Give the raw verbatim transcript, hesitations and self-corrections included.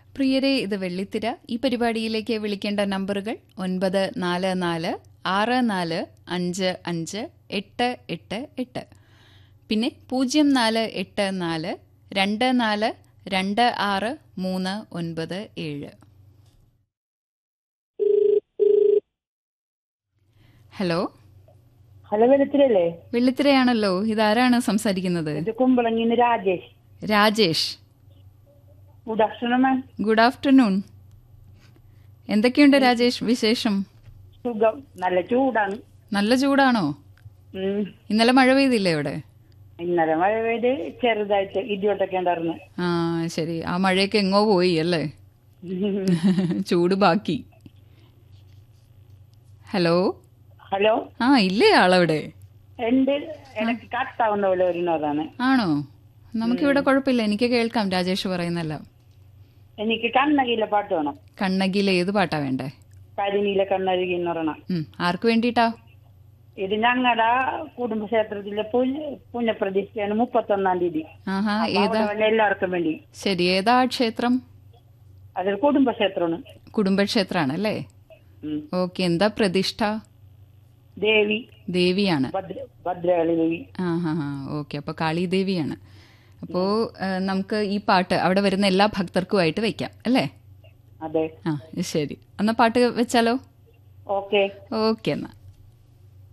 പ്രിയരെ, ഇത് വെള്ളിത്തിര. ഈ പരിപാടിയിലേക്ക് വിളിക്കേണ്ട നമ്പറുകൾ ഒൻപത് നാല് നാല് ആറ് നാല് അഞ്ച് അഞ്ച് എട്ട് എട്ട് എട്ട്, പിന്നെ പൂജ്യം നാല് എട്ട് നാല് രണ്ട് നാല് രണ്ട് ആറ് മൂന്ന് ഒൻപത് ഏഴ്. Hello hello, വെളുത്തിരല്ലേ? വെള്ളിത്തിരയാണല്ലോ. ഇതാരാണ് സംസാരിക്കുന്നത്? ഇത് കുമ്പളങ്ങിന്ന് രാജേഷ്. രാജേഷ്, ഗുഡ് ആഫ്റ്റർനൂൺ മാം. Good afternoon. എന്തൊക്കെയുണ്ട് രാജേഷ് വിശേഷം? സുഖം. നല്ല ചൂടാണ്. നല്ല ചൂടാണോ? ഉം. ഇന്നലെ മഴ പെയ്തില്ലേ അവിടെ? ഇന്നലെ മഴ പെയ്ത് ചെറുതായിട്ട് ഇടിവെട്ടൊക്കെ ഉണ്ടായിരുന്നു. ആ ശരി. ആ മഴയൊക്കെ എങ്ങോ പോയി അല്ലേ? ചൂട് ബാക്കി. Hello hello. ആ ഇല്ലേ ആളവിടെ? എന്റെ ഇടയ്ക്ക് കട്ടാവുന്ന പോലെ വരുന്നതാണ്. ആണോ? നമുക്കിവിടെ കുഴപ്പമില്ല, എനിക്ക് കേൾക്കാം രാജേഷ് പറയുന്നെല്ലാം. എനിക്ക് കണ്ണകിയിലെ പാട്ട് വേണം. കണ്ണകിയിലെ ഏത് പാട്ടാ വേണ്ടേ? കരിനീല കണ്ണഴുകി എന്ന് പറയണം. ഉം, ആർക്ക് വേണ്ടിയിട്ടാ? ഇത് ഞങ്ങളുടെ കുടുംബക്ഷേത്രത്തിലെ പുണ്യപ്രതിഷ്ഠയാണ് മുപ്പത്തൊന്നാം തീയതി. ആഹാ, ഏതാ? എല്ലാവർക്കും വേണ്ടി. ശരി, ഏതാ ക്ഷേത്രം? അതൊരു കുടുംബക്ഷേത്രമാണ്. കുടുംബക്ഷേത്രാണ് അല്ലേ? ഓക്കെ. എന്താ പ്രതിഷ്ഠ? ദേവി. ദേവിയാണ്. ഭദ്രകാളി ദേവി. ആ ഹാ ഹാ ഓക്കെ. അപ്പൊ കാളി ദേവിയാണ്. അപ്പോ നമുക്ക് ഈ പാട്ട് അവിടെ വരുന്ന എല്ലാ ഭക്തർക്കുമായിട്ട് വെക്കാം അല്ലേ? അതെ. ആ ശരി, എന്നാ പാട്ട് വെച്ചാലോ? ഓക്കെ. ഓക്കെ എന്നാ.